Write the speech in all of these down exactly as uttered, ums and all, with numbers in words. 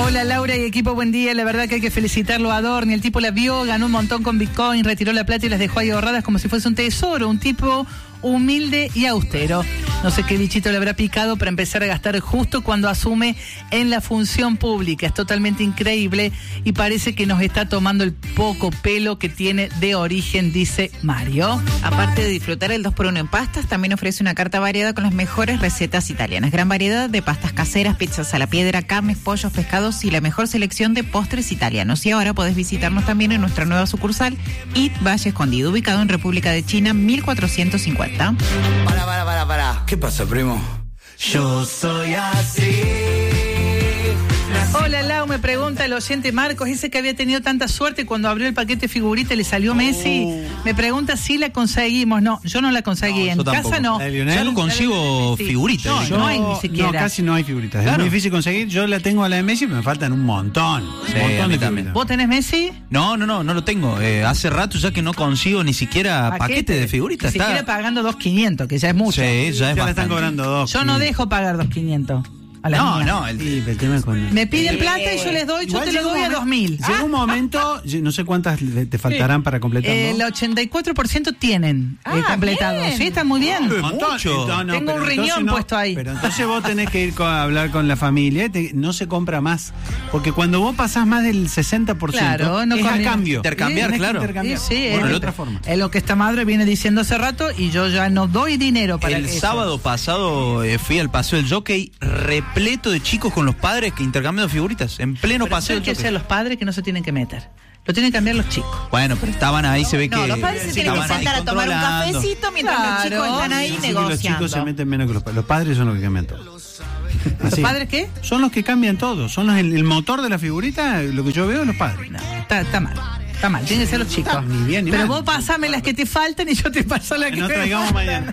Hola Laura y equipo, buen día. La verdad que hay que felicitarlo a Adorni. El tipo la vio, ganó un montón con Bitcoin, retiró la plata y las dejó ahí ahorradas como si fuese un tesoro. Un tipo humilde y austero. No sé qué bichito le habrá picado para empezar a gastar justo cuando asume en la función pública. Es totalmente increíble y parece que nos está tomando el poco pelo que tiene de origen, dice Mario. Aparte de disfrutar el dos por uno en pastas, también ofrece una carta variada con las mejores recetas italianas. Gran variedad de pastas caseras, pizzas a la piedra, carnes, pollos, pescados y la mejor selección de postres italianos. Y ahora podés visitarnos también en nuestra nueva sucursal I T Valle Escondido, ubicado en República de China mil cuatrocientos cincuenta. Para, para, para, para. ¿Qué pasa, primo? Yo soy así. Hola Lau, me pregunta el oyente Marcos, ese que había tenido tanta suerte cuando abrió el paquete figurita y le salió Messi. Oh. Me pregunta si la conseguimos. No, yo no la conseguí. No, en casa no. Yo no consigo figuritas. No, yo, no hay ni siquiera. No, casi no hay figuritas. Claro. Es muy difícil conseguir. Yo la tengo a la de Messi, pero me faltan un montón. Sí, un montón de también. ¿Vos tenés Messi? No, no, no, no lo tengo. Eh, hace rato ya que no consigo ni siquiera paquete, paquete de figuritas. Ni siquiera está... pagando dos mil quinientos, que ya es mucho. Sí, ya es ya bastante. la están cobrando dos. Yo no dejo pagar dos mil quinientos. No, mía. no, el, Sí, el tema es cuando... Me piden plata y yo les doy, yo Igual te lo llega un doy a momen- dos mil. Llega un momento, yo no sé cuántas le- te faltarán para completarlo. El ochenta y cuatro por ciento tienen Ah, eh, completado. bien. Sí, está muy bien. Un montón. mucho. No, no, Tengo pero un riñón entonces no- puesto ahí. Pero entonces vos tenés que ir co- a hablar con la familia, te- no se compra más. Porque cuando vos pasás más del sesenta por ciento, Claro, no es a conviene. cambio. Intercambiar, Tenés que claro. intercambiar. Sí, sí, Bueno, es, de otra forma. es lo que esta madre viene diciendo hace rato y yo ya no doy dinero para el eso. sábado pasado eh, fui al Paseo del Jockey repleto de chicos con los padres que intercambiando figuritas. En pleno Pero Paseo hay del que Jockey. ser los padres que no se tienen que meter. Lo tienen que cambiar los chicos. Bueno, pero estaban ahí, se ve No, que... los padres se sí, tienen que estaban ahí sentar a tomar un controlando. cafecito mientras los Claro. chicos están ahí Así que negociando. los chicos se meten menos que los padres. Los padres son los que cambian todo. ¿Los Así. padres qué? Son los que cambian todo. Son los, el, el motor de la figurita, lo que yo veo, los padres. No, está, está mal. Está mal, tienen que ser los chicos. Ni bien ni Pero mal. vos pasame las que te faltan y yo te paso las Que que nos te traigamos mañana.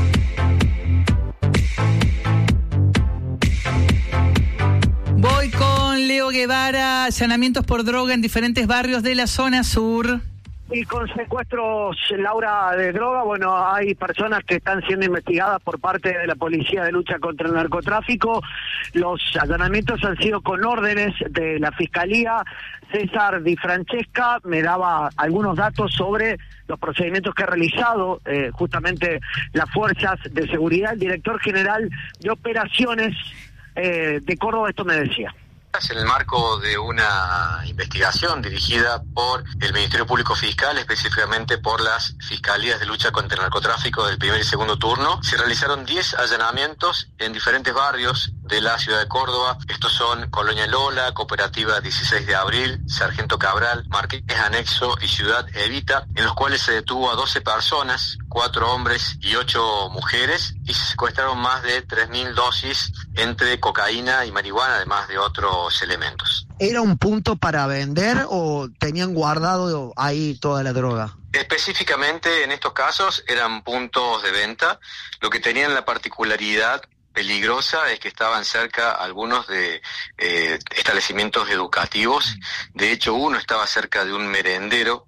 Voy con Leo Guevara, allanamientos por droga en diferentes barrios de la zona sur. Y con secuestros, Laura, de droga, bueno, hay personas que están siendo investigadas por parte de la Policía de Lucha contra el Narcotráfico. Los allanamientos han sido con órdenes de la Fiscalía. César Di Francesca me daba algunos datos sobre los procedimientos que ha realizado eh, justamente las fuerzas de seguridad. El director general de operaciones eh, de Córdoba esto me decía. En el marco de una investigación dirigida por el Ministerio Público Fiscal, específicamente por las Fiscalías de Lucha contra el Narcotráfico del primer y segundo turno, se realizaron diez allanamientos en diferentes barrios de la ciudad de Córdoba. Estos son Colonia Lola, Cooperativa dieciséis de abril, Sargento Cabral, Marqués Anexo y Ciudad Evita, en los cuales se detuvo a doce personas, cuatro hombres y ocho mujeres, y se secuestraron más de tres mil dosis entre cocaína y marihuana, además de otros elementos. ¿Era un punto para vender o tenían guardado ahí toda la droga? Específicamente en estos casos eran puntos de venta. Lo que tenían la particularidad peligrosa es que estaban cerca algunos de eh, establecimientos educativos. De hecho, uno estaba cerca de un merendero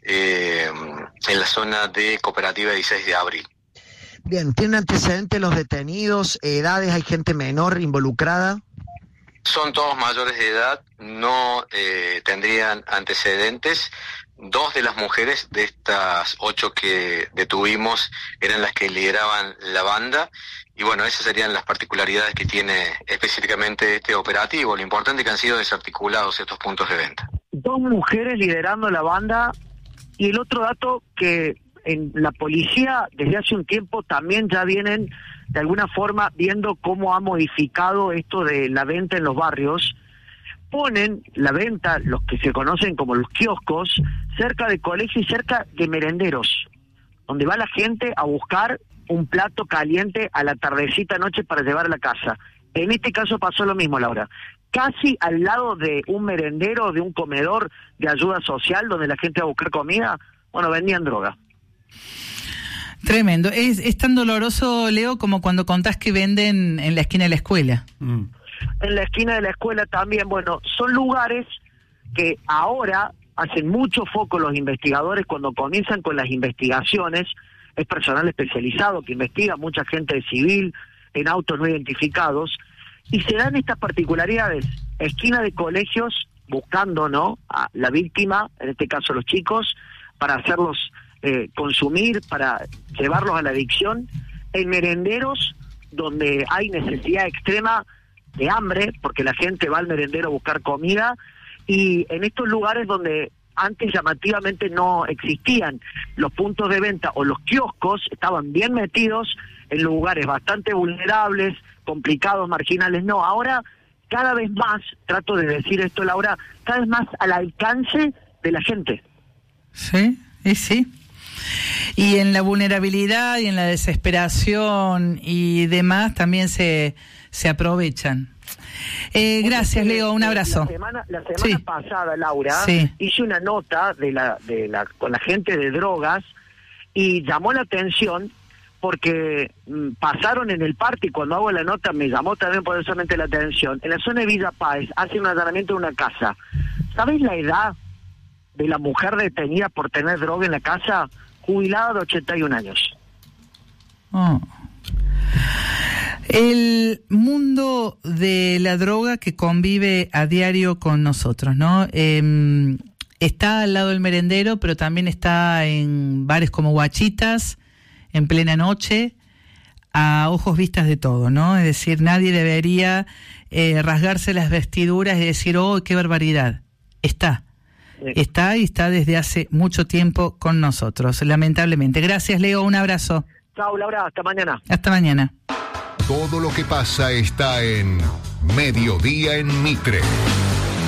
eh, en la zona de Cooperativa dieciséis de abril. Bien, ¿tienen antecedentes los detenidos? ¿Edades? ¿Hay gente menor involucrada? Son todos mayores de edad, no eh, tendrían antecedentes. Dos de las mujeres de estas ocho que detuvimos eran las que lideraban la banda. Y bueno, esas serían las particularidades que tiene específicamente este operativo. Lo importante es que han sido desarticulados estos puntos de venta. Dos mujeres liderando la banda. Y el otro dato que en la policía desde hace un tiempo también ya vienen de alguna forma viendo cómo ha modificado esto de la venta en los barrios. Ponen la venta, los que se conocen como los kioscos, cerca de colegios y cerca de merenderos, donde va la gente a buscar un plato caliente a la tardecita noche para llevar a la casa. En este caso pasó lo mismo, Laura. Casi al lado de un merendero, de un comedor de ayuda social, donde la gente va a buscar comida, bueno, vendían droga. Tremendo. Es, es tan doloroso, Leo, como cuando contás que venden en la esquina de la escuela. Mm. En la esquina de la escuela también, bueno, son lugares que ahora hacen mucho foco los investigadores cuando comienzan con las investigaciones. Es personal especializado que investiga, mucha gente civil en autos no identificados, Y se dan estas particularidades, esquina de colegios, buscando, ¿no?, a la víctima, en este caso los chicos, para hacerlos eh, consumir, para llevarlos a la adicción, en merenderos donde hay necesidad extrema de hambre, porque la gente va al merendero a buscar comida, y en estos lugares donde antes llamativamente no existían los puntos de venta o los kioscos, estaban bien metidos en lugares bastante vulnerables, complicados, marginales. No, ahora cada vez más, trato de decir esto, Laura, cada vez más al alcance de la gente. Sí, y sí. Y en la vulnerabilidad y en la desesperación y demás también se, se aprovechan. Eh, gracias, Leo, un abrazo. La semana, la semana sí. pasada, Laura, sí. hice una nota de la, de la, con la gente de drogas y llamó la atención porque mm, pasaron en el parque, y cuando hago la nota me llamó también poderosamente la atención. En la zona de Villa Páez hacen un allanamiento de una casa. ¿Sabes la edad de la mujer detenida por tener droga en la casa? Jubilada de ochenta y un años. Oh. El mundo de la droga que convive a diario con nosotros, ¿no? Eh, está al lado del merendero, pero también está en bares como Guachitas, en plena noche, a ojos vistas de todo, ¿no? Es decir, nadie debería eh, rasgarse las vestiduras y decir, oh, qué barbaridad. Está. Sí. Está y está desde hace mucho tiempo con nosotros, lamentablemente. Gracias, Leo, un abrazo. Chao, Laura, hasta mañana. Hasta mañana. Todo lo que pasa está en Mediodía en Mitre.